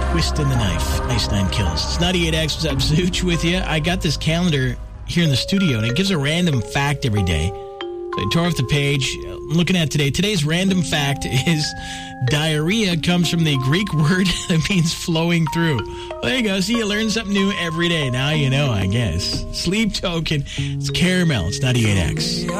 Twisting the knife. Ice 9 kills. It's 98X. What's up, Zooch with you? I got this calendar here in the studio, and it gives a random fact every day. So I tore off the page. I'm looking at today. Today's random fact is diarrhea comes from the Greek word that means flowing through. Well, there you go. See, you learn something new every day. Now you know, I guess. Sleep Token. It's Caramel. It's 98X.